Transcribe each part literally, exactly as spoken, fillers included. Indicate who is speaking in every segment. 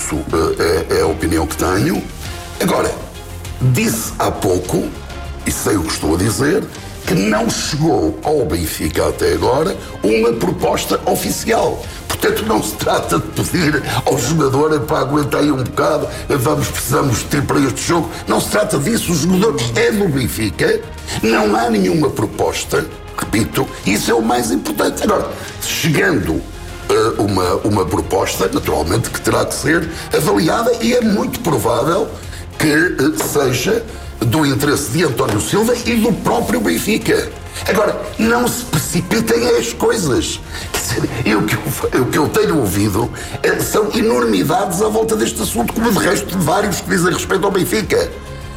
Speaker 1: isso é, é a opinião que tenho. Agora, disse há pouco, e sei o que estou a dizer, que não chegou ao Benfica até agora uma proposta oficial. Portanto, não se trata de pedir ao jogador para aguentar aí um bocado, vamos, precisamos ter para este jogo. Não se trata disso. O jogador é do Benfica, não há nenhuma proposta, repito, isso é o mais importante. Agora, chegando uh, uma, uma proposta, naturalmente que terá que ser avaliada, e é muito provável que uh, seja do interesse de António Silva e do próprio Benfica. Agora, não se precipitem as coisas. E o que eu, o que eu tenho ouvido é, são enormidades à volta deste assunto, como de resto de vários que dizem respeito ao Benfica.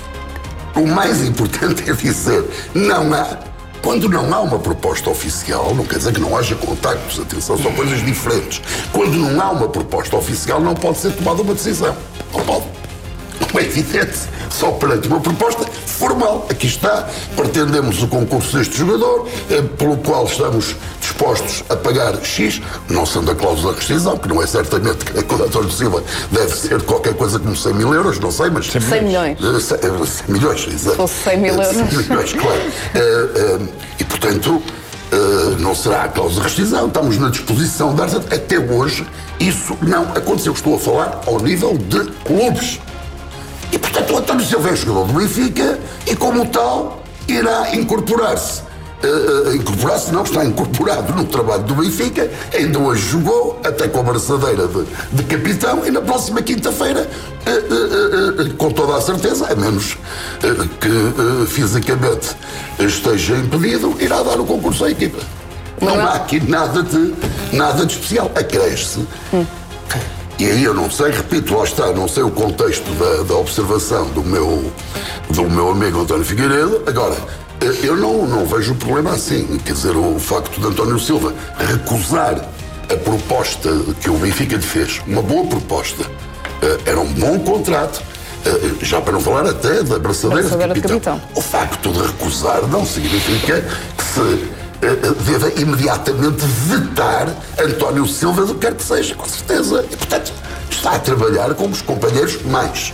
Speaker 1: O mais importante é dizer, não há, quando não há uma proposta oficial, não quer dizer que não haja contactos, atenção, são coisas diferentes. Quando não há uma proposta oficial, não pode ser tomada uma decisão. Não pode. Como é evidente, só perante uma proposta formal. Aqui está, pretendemos o concurso deste jogador, eh, pelo qual estamos dispostos a pagar X, não sendo a cláusula de rescisão, que não é certamente que a António Silva deve ser qualquer coisa como cem mil euros, não sei, mas...
Speaker 2: cem milhões.
Speaker 1: Uh, cem, uh, cem milhões, exato.
Speaker 2: Se fosse cem mil euros.
Speaker 1: cem milhões, claro. Uh, uh, e, portanto, uh, não será a cláusula de rescisão, estamos na disposição de dar... Até hoje, isso não aconteceu. Estou a falar ao nível de clubes. E, portanto, o António Silva é jogador do Benfica e, como tal, irá incorporar-se. Uh, uh, incorporar-se não, está incorporado no trabalho do Benfica, ainda hoje jogou, até com a braçadeira de, de capitão, e na próxima quinta-feira, uh, uh, uh, uh, com toda a certeza, a menos uh, que uh, fisicamente esteja impedido, irá dar o concurso à equipa. Não, não há aqui nada de, nada de especial. Acresce. Hum. E aí eu não sei, repito, lá está, não sei o contexto da, da observação do meu, do meu amigo António Figueiredo. Agora, eu não, não vejo o problema assim. Quer dizer, o facto de António Silva recusar a proposta que o Benfica lhe fez, uma boa proposta, era um bom contrato, já para não falar até da braçadeira, braçadeira de, capitão. de capitão. O facto de recusar não significa que se deva imediatamente vetar António Silva do que quer que seja, com certeza. E, portanto, está a trabalhar com os companheiros mais.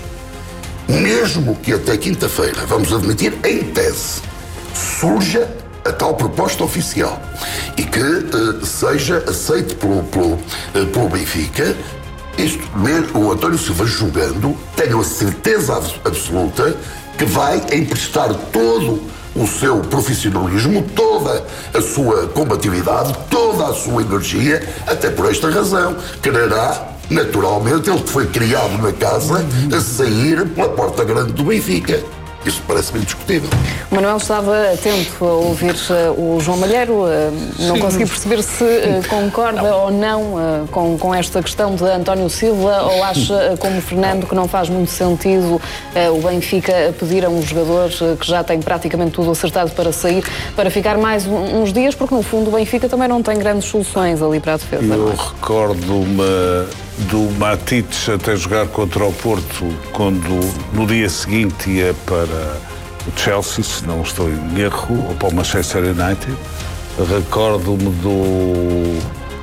Speaker 1: Mesmo que até quinta-feira, vamos admitir, em tese, surja a tal proposta oficial e que uh, seja aceite pelo, pelo, uh, pelo Benfica, isto mesmo, o António Silva jogando, tenho a certeza absoluta que vai emprestar todo o seu profissionalismo, toda a sua combatividade, toda a sua energia, até por esta razão, quererá, naturalmente, ele que foi criado na casa, a sair pela porta grande do Benfica. Isso parece-me indiscutível.
Speaker 2: O Manuel estava atento a ouvir uh, o João Malheiro, uh, não Sim. consegui perceber se uh, concorda não. ou não uh, com, com esta questão de António Silva, ou acha, uh, como Fernando, que não faz muito sentido uh, o Benfica pedir a um jogador uh, que já tem praticamente tudo acertado para sair, para ficar mais um, uns dias, porque no fundo o Benfica também não tem grandes soluções ali para a defesa.
Speaker 3: Eu
Speaker 2: é?
Speaker 3: recordo uma... do Matites até jogar contra o Porto, quando no dia seguinte ia para o Chelsea, se não estou em erro, ou para o Manchester United. Recordo-me do,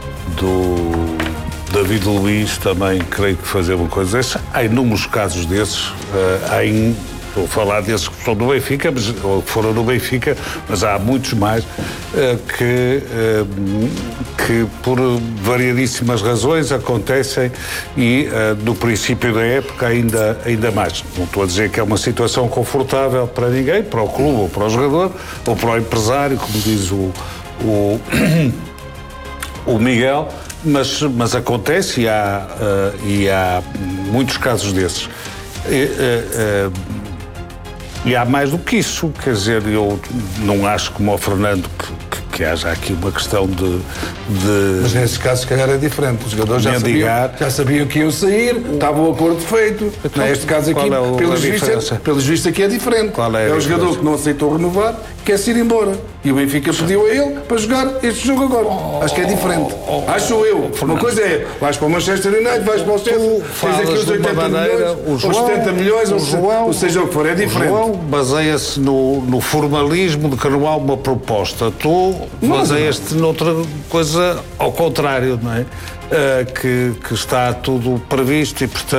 Speaker 3: do David Luiz também, creio que fazer uma coisa dessa. Há inúmeros casos desses, há in, Estou a falar desses que são do Benfica, mas, ou que foram do Benfica, mas há muitos mais uh, que, uh, que, por variadíssimas razões, acontecem e, uh, no princípio da época, ainda, ainda mais. Não estou a dizer que é uma situação confortável para ninguém, para o clube, ou para o jogador, ou para o empresário, como diz o, o, o Miguel, mas, mas acontece e há, uh, e há muitos casos desses. E, uh, uh, E há mais do que isso, quer dizer, eu não acho como o Fernando que, que, que haja aqui uma questão de, de...
Speaker 4: Mas nesse caso, se calhar, é diferente. Os jogadores já sabiam, já sabiam que iam sair, estava o acordo feito. Então, neste caso aqui, é pelos vistos, pelos vistos aqui é diferente.
Speaker 3: Qual é,
Speaker 4: é o jogador que não aceitou renovar, quer-se ir embora. E o Benfica pediu a ele para jogar este jogo agora. Oh, acho que é diferente. Oh, oh, Acho eu. Uma coisa é, vais para o Manchester United, vais para o Chelsea, tens aqui os oitenta milhões, os setenta milhões, ou seja o que for, é diferente.
Speaker 3: O João baseia-se no, no formalismo de que não há uma proposta. Tu baseias-te noutra coisa ao contrário, não é? Uh, que, que está tudo previsto e, portanto,